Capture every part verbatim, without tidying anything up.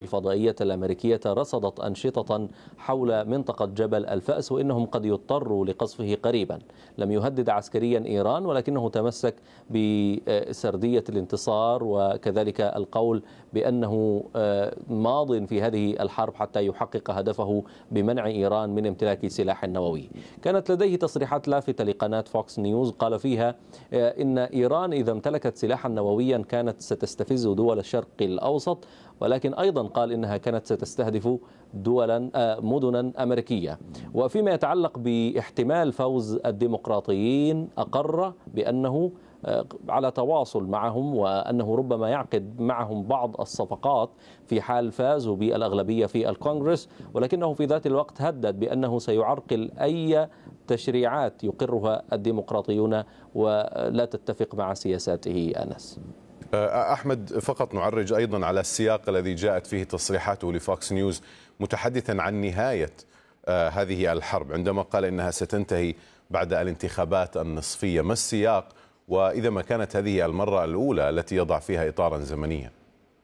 الفضائية الأمريكية رصدت أنشطة حول منطقة جبل الفأس، وإنهم قد يضطروا لقصفه قريبا. لم يهدد عسكريا إيران، ولكنه تمسك بسردية الانتصار وكذلك القول بأنه ماض في هذه الحرب حتى يحقق هدفه بمنع إيران من امتلاك سلاح نووي. كانت لديه تصريحات لافتة لقناة فوكس نيوز قال فيها إن إيران إذا امتلكت سلاحا نوويا كانت ستستفز دول الشرق الأوسط، ولكن أيضا قال إنها كانت ستستهدف دولا مدنا أمريكية. وفيما يتعلق باحتمال فوز الديمقراطيين أقر بأنه على تواصل معهم، وأنه ربما يعقد معهم بعض الصفقات في حال فازوا بالأغلبية في الكونغرس، ولكنه في ذات الوقت هدد بأنه سيعرقل أي تشريعات يقرها الديمقراطيون ولا تتفق مع سياساته. أنس أحمد، فقط نعرج أيضا على السياق الذي جاءت فيه تصريحاته لفوكس نيوز متحدثا عن نهاية هذه الحرب، عندما قال إنها ستنتهي بعد الانتخابات النصفية. ما السياق، وإذا ما كانت هذه المرة الأولى التي يضع فيها إطارا زمنيا؟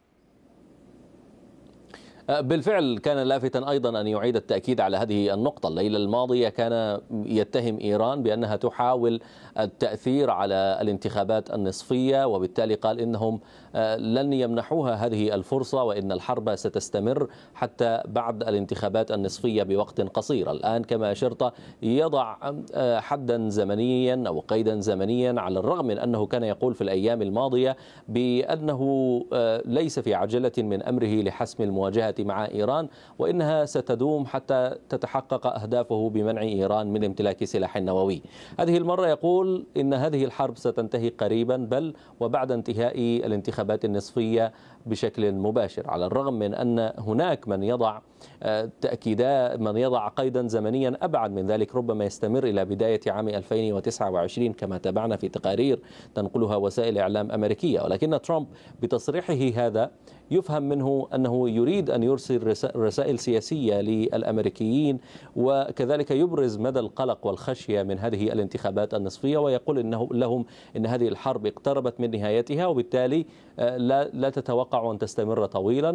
بالفعل كان لافتا أيضا أن يعيد التأكيد على هذه النقطة. الليلة الماضية كان يتهم إيران بأنها تحاول التأثير على الانتخابات النصفية، وبالتالي قال إنهم لن يمنحوها هذه الفرصة، وإن الحرب ستستمر حتى بعد الانتخابات النصفية بوقت قصير. الآن كما أشرت يضع حدا زمنيا أو قيدا زمنيا، على الرغم من أنه كان يقول في الأيام الماضية بأنه ليس في عجلة من أمره لحسم المواجهة مع إيران، وإنها ستدوم حتى تتحقق أهدافه بمنع إيران من امتلاك سلاح نووي. هذه المرة يقول إن هذه الحرب ستنتهي قريبا، بل وبعد انتهاء الانتخابات النصفية بشكل مباشر، على الرغم من أن هناك من يضع تأكيدات، من يضع قيدا زمنيا أبعد من ذلك، ربما يستمر إلى بداية عام ألفين وتسعة وعشرين كما تابعنا في تقارير تنقلها وسائل إعلام أمريكية. ولكن ترامب بتصريحه هذا يفهم منه أنه يريد أن يرسل رسائل سياسية للأمريكيين، وكذلك يبرز مدى القلق والخشية من هذه الانتخابات النصفية، ويقول إنه لهم إن هذه الحرب اقتربت من نهايتها، وبالتالي لا, لا تتوقع أن تستمر طويلا،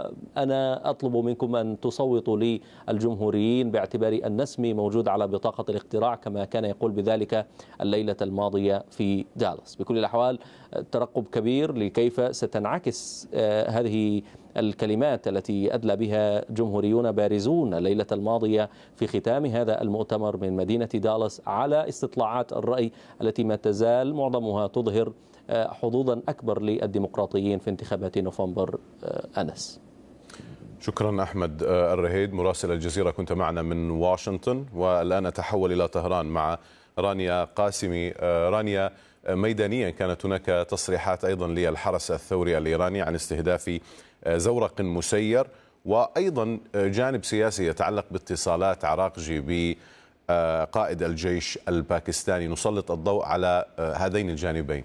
وأنا أطلب منكم أن تصوتوا للجمهوريين باعتبار أن اسمي موجود على بطاقة الاقتراع، كما كان يقول بذلك الليلة الماضية في دالاس. بكل الأحوال ترقب كبير لكيف ستنعكس هذه الكلمات التي أدلى بها جمهوريون بارزون الليلة الماضية في ختام هذا المؤتمر من مدينة دالاس على استطلاعات الرأي التي ما تزال معظمها تظهر حظوظا أكبر للديمقراطيين في انتخابات نوفمبر. أنس، شكرا. أحمد الرهيد مراسل الجزيرة كنت معنا من واشنطن، والآن نتحول إلى طهران مع رانيا قاسمي. رانيا، ميدانيا كانت هناك تصريحات أيضا للحرس الثوري الإيراني عن استهداف زورق مسير، وأيضا جانب سياسي يتعلق باتصالات عراقجي بقائد الجيش الباكستاني. نسلط الضوء على هذين الجانبين.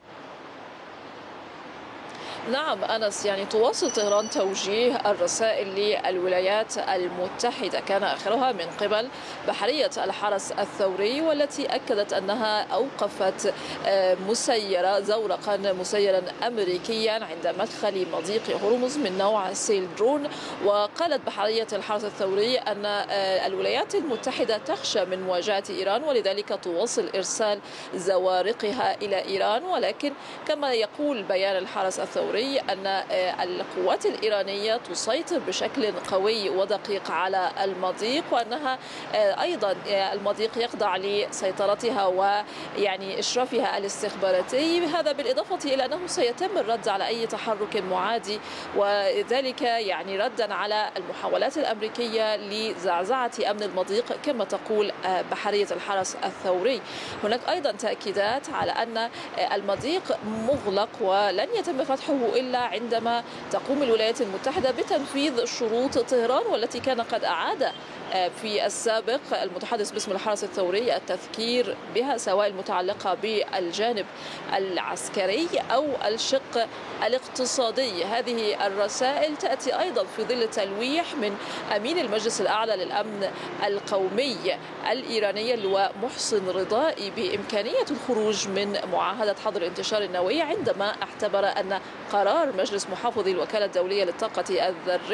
نعم أنس، يعني تواصل طهران توجيه الرسائل للولايات المتحدة، كان آخرها من قبل بحرية الحرس الثوري، والتي أكدت أنها أوقفت مسيرة زورقا مسيرا أمريكيا عند مدخل مضيق هرمز من نوع سيل درون. وقالت بحرية الحرس الثوري أن الولايات المتحدة تخشى من مواجهة إيران، ولذلك تواصل إرسال زوارقها إلى إيران. ولكن كما يقول بيان الحرس الثوري أن القوات الإيرانية تسيطر بشكل قوي ودقيق على المضيق، وأنها أيضا المضيق يخضع لسيطرتها ويعني إشرافها الاستخباراتي. هذا بالإضافة إلى أنه سيتم الرد على أي تحرك معادي، وذلك يعني ردا على المحاولات الأمريكية لزعزعة أمن المضيق كما تقول بحرية الحرس الثوري. هناك أيضا تأكيدات على أن المضيق مغلق ولن يتم فتحه إلا عندما تقوم الولايات المتحدة بتنفيذ شروط طهران، والتي كان قد أعاد في السابق المتحدث باسم الحرس الثوري التذكير بها، سواء المتعلقة بالجانب العسكري أو الشق الاقتصادي. هذه الرسائل تأتي أيضا في ظل تلويح من أمين المجلس الأعلى للأمن القومي الإيراني اللواء محسن رضائي بإمكانية الخروج من معاهدة حظر الانتشار النووي، عندما اعتبر أن قرار مجلس محافظي الوكالة الدولية للطاقة الذرية